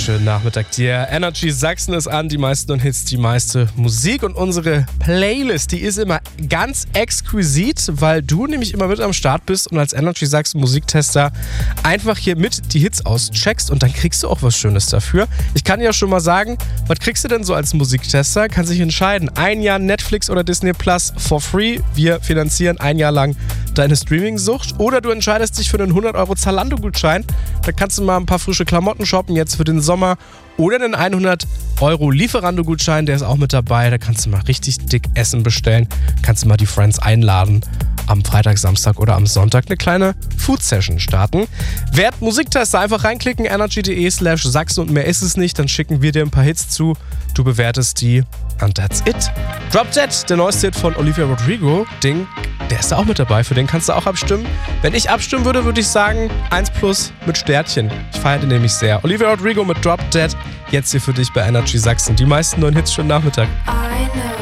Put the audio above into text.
Schönen Nachmittag dir. Energy Sachsen ist an, die meisten und Hits, die meiste Musik. Und unsere Playlist, die ist immer ganz exquisit, weil du nämlich immer mit am Start bist und als Energy Sachsen Musiktester einfach hier mit die Hits auscheckst und dann kriegst du auch was Schönes dafür. Ich kann dir ja schon mal sagen, was kriegst du denn so als Musiktester? Kannst dich entscheiden. 1 Jahr Netflix oder Disney Plus for free. Wir finanzieren 1 Jahr lang deine Streaming-Sucht. Oder du entscheidest dich für einen 100 € Zalando-Gutschein. Da kannst du mal ein paar frische Klamotten shoppen jetzt für den Sommer. Oder einen 100 € Lieferando-Gutschein, der ist auch mit dabei. Da kannst du mal richtig dick Essen bestellen. Kannst du mal die Friends einladen. Am Freitag, Samstag oder am Sonntag eine kleine Food-Session starten. Werd Musiktester, einfach reinklicken, energy.de/Sachsen und mehr ist es nicht. Dann schicken wir dir ein paar Hits zu. Du bewertest die and that's it. Drop Dead, der neueste Hit von Olivia Rodrigo. Der ist da auch mit dabei. Für den kannst du auch abstimmen. Wenn ich abstimmen würde, würde ich sagen 1+ mit Sternchen. Ich feiere den nämlich sehr. Olivia Rodrigo mit Drop Dead. Jetzt hier für dich bei Energy Sachsen. Die meisten neuen Hits. Schönen Nachmittag. I know